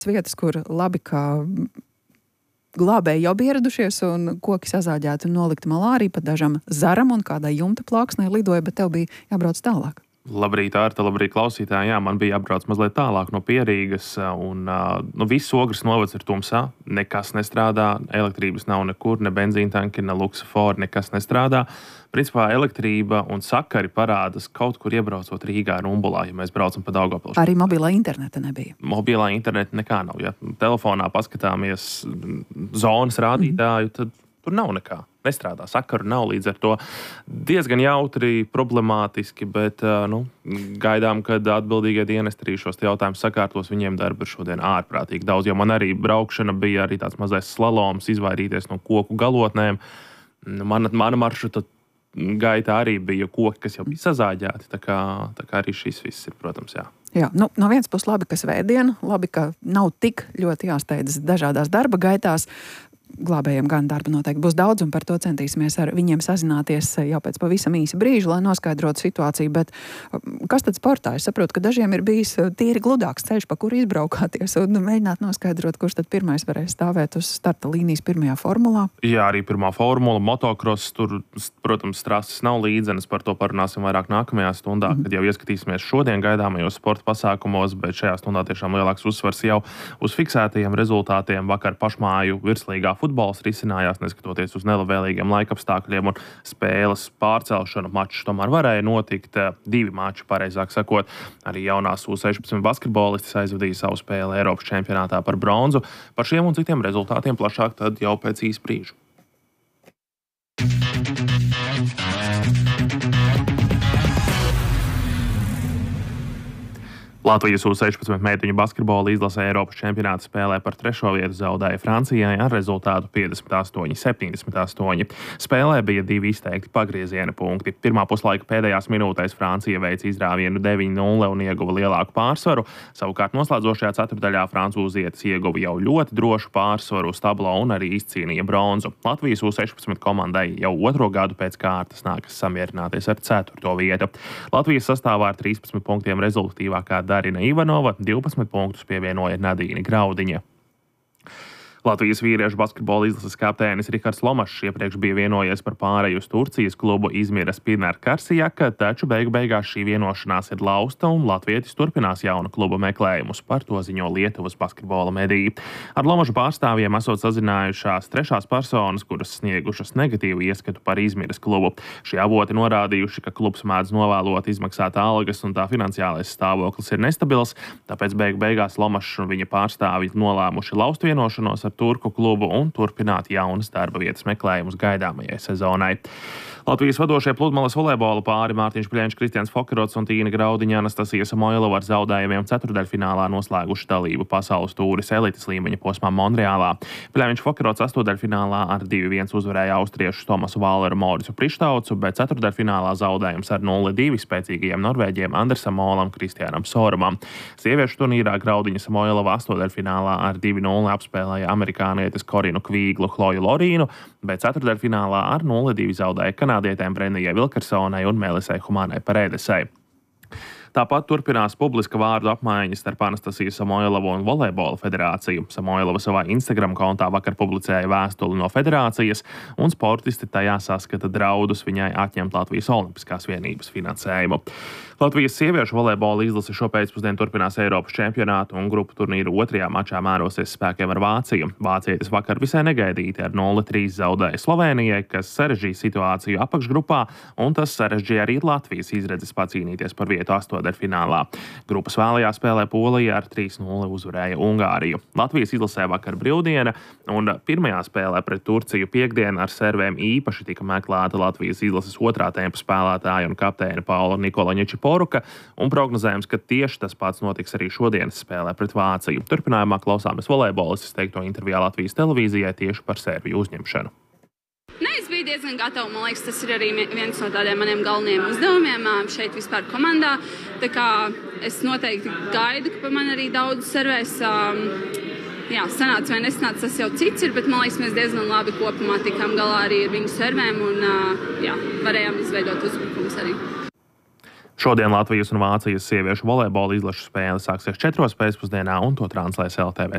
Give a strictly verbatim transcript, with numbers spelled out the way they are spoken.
vietas, kur labi, ka glābēji jau bija ieradušies un koki sazāģēti un nolikti malā arī pat dažam zaram un kādai jumta plāksnei lidoja, bet tev bija jābrauc tālāk. Labrīt, Ārta, labrīt, klausītāji. Jā, man bija jābrauc mazliet tālāk no Pierīgas, un nu, viss Ogres novads ir tumsā, nekas nestrādā, elektrības nav nekur, ne benzīntanki, ne luksafori, nekas nestrādā. Principā elektrība un sakari parādas kaut kur iebraucot Rīgā Rumbulā, ja mēs braucam pa Daugavpils. Arī mobilā interneta nebija. Mobilā interneta nekā nav. Ja telefonā paskatāmies zonas rādītāju, mm-hmm. tad tur nav nekā. Nestrādā, sakaru nav, līdz ar to diezgan jautri, problemātiski, bet nu, gaidām, kad atbildīgie dienesti arī šos jautājumus sakārtos, viņiem darba ir šodien ārprātīgi daudz, jo man arī braukšana bija arī tāds mazais slaloms, izvairīties no koku galotnēm. Mana, mana maršruta gaitā arī bija koki, kas jau bija sazāģēti, tā kā, tā kā arī šis viss ir, protams, jā. Jā, nu, no vienas puses labi, ka svētdiena, labi, ka nav tik ļoti jāsteidzas dažādās darba gaitās. Glābējiem gan darba noteikti būs daudz, un par to centīsimies ar viņiem sazināties jau pēc pavisam īsa brīža, lai noskaidrotu situāciju. Bet kas tad sportā? Es saprotu, ka dažiem ir bijis tīri gludāks ceļš, pa kuru izbraukāties, un mēģināt noskaidrot, kurš tad pirmais varēs stāvēt uz starta līnijas pirmajā formulā. Jā, arī pirmā formula, motocross, tur, protams, trases nav līdzenas, par to parunāsim vairāk nākamajā stundā, mm. kad jau ieskatīsimies šodien gaidāmajos sporta pasākumos, bet šajā stundā tiešām lielāks uzsvars jau uz fiksētajiem rezultātiem. Vakar pašmāju virslīgā futbols risinājās, neskatoties uz nelabvēlīgiem laikapstākļiem un spēles pārcelšanu. Mačs tomēr varēja notikt, divi mači, pareizāk sakot. Arī jaunās U sešpadsmit basketbolistis aizvadīja savu spēli Eiropas čempionātā par bronzu. Par šiem un citiem rezultātiem plašāk tad jau pēc īsa brīža. Latvijas U sešpadsmit meitiņu basketbola izlase Eiropas čempionāta spēlē par trešo vietu zaudēja Francijai ar rezultātu piecdesmit astoņi septiņdesmit astoņi. Spēlē bija divi izteikti pagrieziena punkti. Pirmā puslaika pēdējās minūtēs Francija veica izrāvienu deviņi nulle un ieguva lielāku pārsvaru. Savukārt noslēdzošajā ceturtdaļā francūzietis ieguva jau ļoti drošu pārsvaru uz tablo un arī izcīnīja bronzu. Latvijas U sešpadsmit komandai jau otro gadu pēc kārtas nākas samierināties ar ceturto vietu. Latvijas sastāvā ar trīspadsmit punktiem rezultatīvākā Darina Ivanova, divpadsmit punktus pievienoja Nadīna Graudiņa. Latvijas vīriešu basketbola izlases kapteinis Rihards Lomašs iepriekš bija vienojies par pāreju uz Turcijas klubu Izmira Spinner Karsijaka, taču beigu beigās šī vienošanās ir lausta un latvietis turpinās jaunu klubu meklējumus. Par to ziņo Lietuvas basketbola mediji. Ar Lomašu pārstāvjiem esot sazinājušās trešās personas, kuras sniegušas negatīvu ieskatu par Izmiras klubu. Šie avoti norādījuši, ka klubs mēdz novēlot izmaksāt algas un tā finansiālais stāvoklis ir nestabils, tāpēc beigu beigās Lomašs un viņa pārstāvji nolēmuši laust vienošanos ar turku klubu un turpināt jaunas darba vietas meklējumus gaidāmajai sezonai. Latvijas vadošie pludmales volejbola pāri Mārtiņš Pļeņš, Kristians Fokerots un Tīna Graudiņa Anastasija Samoilova ar zaudējumiem ceturtdaļfinālā noslēguši dalību pasaules tūris elites līmeņa posmā Monreālā. Pļeņš Fokerots astotdaļfinālā ar divi viens uzvarēja austriešus Tomasu Vāleru Morisu Prištaucu, bet ceturtdaļfinālā zaudējums ar nulle divi spēcīgajiem norvēģiem Andersam Molam, Kristiānam Sorumam. Sieviešu turnīrā Graudiņa Samoilova astotdaļfinālā ar divi nulle apspēlēja amerikānietis Korinu Kvīglu Chloju Lorīnu, bet ceturtdaļfinālā ar nulle divi zaudēja kanādietēm Brendijai Vilkersonai un Melisai Humanai Paredesai. Tāpat turpinās publiska vārdu apmaiņas starp Anastasiju Samoilovu un Volejbola federāciju. Samoilova savā Instagram kontā vakar publicēja vēstuli no federācijas, un sportisti tajā saskata draudus viņai atņemt Latvijas Olimpiskās vienības finansējumu. Latvijas sieviešu volejbola izlase šopēcpusdien turpinās Eiropas čempionātu un grupu turnīru otrajā mačā mērosies spēkiem ar Vāciju. Vācietis vakar visai negaidīti ar nulle trīs zaudēja Slovēnijai, kas sarežģīja situāciju apakšgrupā, un tas sarežģīja arī Latvijas izredzes pacīnīties par vietu astotdaļfinālā. Grupas vēlajā spēlē Polija ar trīs nulle uzvarēja Ungāriju. Latvijas izlasē vakar brīvdiena, un pirmajā spēlē pret Turciju piekdien ar servēm īpaši tika meklēta Latvijas izlases otrā tempa spēlētāja un kapteina Paula Nikolaņiča Poruka, un prognozējams, ka tieši tas pats notiks arī šodienas spēlē pret Vāciju. Turpinājumā klausāmies volejbolistas teikto intervijā Latvijas televīzijai tieši par sērviju uzņemšanu. Ne, es biju diezgan gatava, man liekas, tas ir arī viens no tādiem maniem galvenajiem uzdevumiem šeit vispār komandā. Tā kā es noteikti gaidu, ka par mani arī daudz servēs. Jā, sanāca vai nesanāca, tas jau cits ir, bet man liekas, mēs diezgan labi kopumā tikām galā arī ar viņu servēm un jā, varējām izveidot uzbrukumus arī. Šodien Latvijas un Vācijas sieviešu volejbola izlašu spēle sāksies četros pēcpusdienā, un to translēs L T V